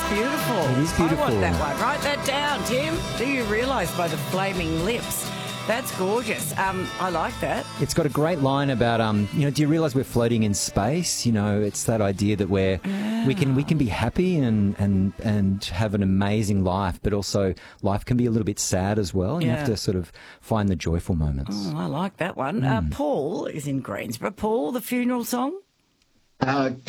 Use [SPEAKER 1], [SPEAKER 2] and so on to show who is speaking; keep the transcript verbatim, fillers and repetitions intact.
[SPEAKER 1] beautiful.
[SPEAKER 2] It is beautiful.
[SPEAKER 1] I want that one. Write that down, Tim. Do you realise by the flaming lips? That's gorgeous. Um, I like that.
[SPEAKER 2] It's got a great line about, um, you know, do you realise we're floating in space? You know, it's that idea that we're,
[SPEAKER 1] yeah.
[SPEAKER 2] we can we can be happy and, and, and have an amazing life, but also life can be a little bit sad as well. And
[SPEAKER 1] yeah.
[SPEAKER 2] you have to sort of find the joyful moments.
[SPEAKER 1] Oh, I like that one.
[SPEAKER 2] Mm.
[SPEAKER 1] Uh, Paul is in Greensborough. Paul, the funeral song?
[SPEAKER 3] Uh,